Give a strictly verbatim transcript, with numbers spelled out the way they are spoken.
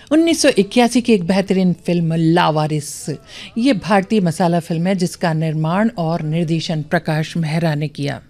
उन्नीस सौ इक्यासी की एक बेहतरीन फिल्म लावारिस। ये भारतीय मसाला फिल्म है जिसका निर्माण और निर्देशन प्रकाश मेहरा ने किया।